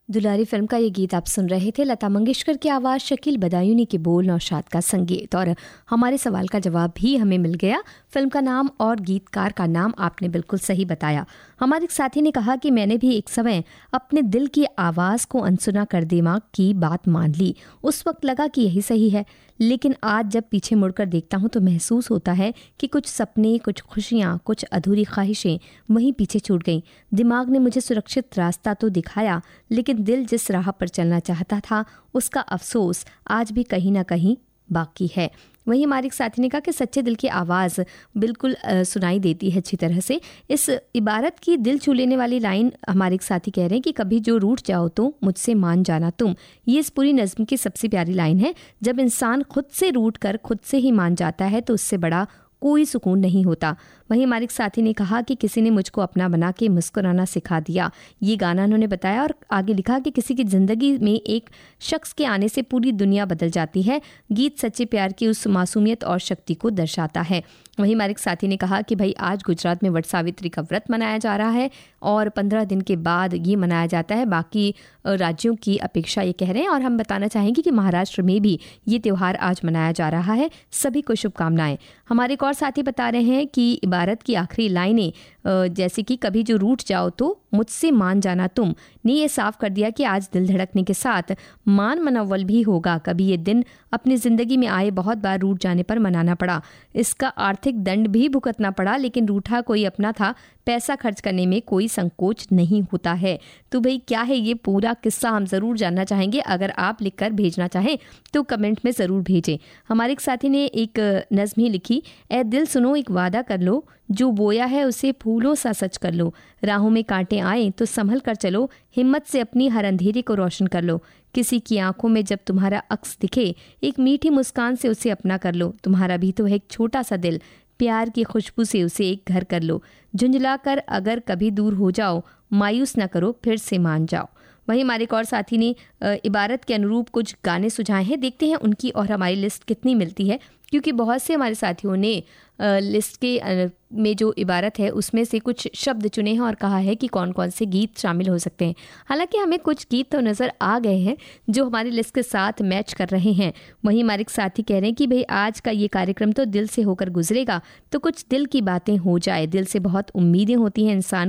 दुलारी film का ये गीत आप सुन रहे थे। लता मंगेशकर की आवाज़, शकील बदायूनी के बोल, नौशाद का संगीत। और हमारे सवाल का जवाब भी हमें मिल गया। फिल्म का नाम और गीतकार का नाम आपने बिल्कुल सही बताया। हमारे एक साथी ने कहा कि मैंने भी एक समय अपने दिल की आवाज़ को अनसुना कर दिमाग की बात मान ली। उस वक्त लगा कि यही सही है, लेकिन आज जब पीछे मुड़कर देखता हूँ तो महसूस होता है कि कुछ सपने, कुछ खुशियाँ, कुछ अधूरी ख्वाहिशें वहीं पीछे छूट गईं। दिमाग ने मुझे सुरक्षित रास्ता तो दिखाया, लेकिन दिल जिस राह पर चलना चाहता था उसका अफसोस आज भी कहीं ना कहीं बाकी है। वहीं हमारे एक साथी ने कहा कि सच्चे दिल की आवाज़ बिल्कुल सुनाई देती है अच्छी तरह से। इस इबारत की दिल छू लेने वाली लाइन हमारे एक साथी कह रहे हैं कि कभी जो रूठ जाओ तो मुझसे मान जाना तुम। ये इस पूरी नज़्म की सबसे प्यारी लाइन है। जब इंसान खुद से रूठ कर खुद से ही मान जाता है तो उससे बड़ा कोई सुकून नहीं होता। वहीं हमारे एक साथी ने कहा कि किसी ने मुझको अपना बना के मुस्कुराना सिखा दिया। ये गाना उन्होंने बताया और आगे लिखा कि किसी की ज़िंदगी में एक शख्स के आने से पूरी दुनिया बदल जाती है। गीत सच्चे प्यार की उस मासूमियत और शक्ति को दर्शाता है। वहीं हमारे एक साथी ने कहा कि भाई आज गुजरात में वट सावित्री का व्रत मनाया जा रहा है और 15 दिन के बाद ये मनाया जाता है। बाकी राज्यों की अपेक्षा ये कह रहे हैं। और हम बताना चाहेंगे कि महाराष्ट्र में भी ये त्यौहार आज मनाया जा रहा है। सभी को शुभकामनाएं। हमारे एक और साथी बता रहे हैं कि इबारत की आखिरी लाइनें जैसे कि कभी जो रूठ जाओ तो मुझसे मान जाना तुम ने ये साफ कर दिया कि आज दिल धड़कने के साथ मान मनव्वल भी होगा। कभी ये दिन अपनी ज़िंदगी में आए, बहुत बार रूठ जाने पर मनाना पड़ा, इसका आर्थिक दंड भी भुगतना पड़ा, लेकिन रूठा कोई अपना था, पैसा खर्च करने में कोई संकोच नहीं होता है। तो भाई क्या है ये पूरा किस्सा, हम ज़रूर जानना चाहेंगे। अगर आप लिखकर भेजना चाहें तो कमेंट में ज़रूर भेजें। हमारे एक साथी ने एक नज़्म ही लिखी, ए दिल सुनो एक वादा कर लो, जो बोया है उसे फूलों सा सच कर लो, राहों में कांटे आए तो संभल कर चलो, हिम्मत से अपनी हर अंधेरे को रोशन कर लो, किसी की आंखों में जब तुम्हारा अक्स दिखे एक मीठी मुस्कान से उसे अपना कर लो, तुम्हारा भी तो है एक छोटा सा दिल, प्यार की खुशबू से उसे एक घर कर लो, झुंझला कर अगर कभी दूर हो जाओ, मायूस न करो फिर से मान जाओ। वहीं हमारे एक और साथी ने इबारत के अनुरूप कुछ गाने सुझाए हैं। देखते हैं उनकी और हमारी लिस्ट कितनी मिलती है, क्योंकि बहुत से हमारे साथियों ने लिस्ट के में जो इबारत है उसमें से कुछ शब्द चुने हैं और कहा है कि कौन कौन से गीत शामिल हो सकते हैं। हालांकि हमें कुछ गीत तो नज़र आ गए हैं जो हमारी लिस्ट के साथ मैच कर रहे हैं। वहीं हमारे एक साथी कह रहे हैं कि भाई आज का ये कार्यक्रम तो दिल से होकर गुजरेगा, तो कुछ दिल की बातें हो जाए। दिल से बहुत उम्मीदें होती हैं इंसान